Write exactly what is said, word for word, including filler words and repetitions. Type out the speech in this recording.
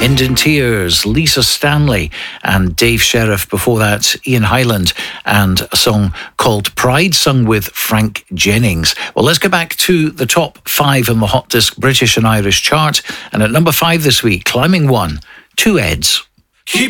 End in Tears, Lisa Stanley and Dave Sheriff. Before that, Ian Hyland and a song called Pride, sung with Frank Jennings. Well, let's go back to the top five on the Hot Disc British and Irish chart. And at number five this week, climbing one, Two Eds.